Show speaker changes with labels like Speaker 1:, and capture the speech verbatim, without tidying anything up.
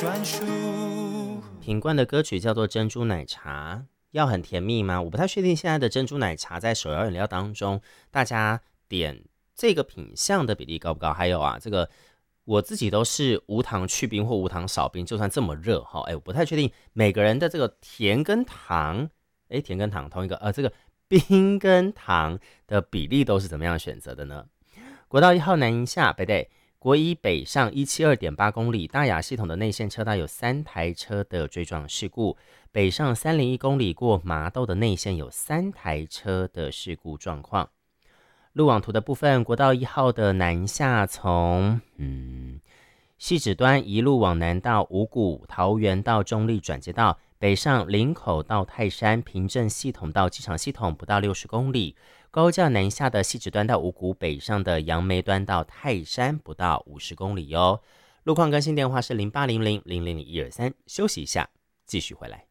Speaker 1: 专属。
Speaker 2: 品冠的歌曲叫做《珍珠奶茶》，要很甜蜜吗？我不太确定现在的珍珠奶茶在手摇饮料当中，大家点这个品项的比例高不高？还有啊，这个我自己都是无糖去冰或无糖少冰，就算这么热哈，哎，我不太确定每个人的这个甜跟糖，哎，甜跟糖同一个，呃，这个冰跟糖的比例都是怎么样选择的呢？国道一号南营下北北。国一北上一百七十二点八公里，大雅系统的内线车道有三台车的追撞事故；北上三百零一公里过麻豆的内线有三台车的事故状况。路网图的部分，国道一号的南下从嗯汐止端一路往南到五股、桃园到中立转接道，北上林口到泰山、平镇系统到机场系统不到六十公里。高架南下的汐止端到五股，北上的杨梅端到泰山不到五十公里哟。路况更新电话是零八零零零零零一二三，休息一下，继续回来。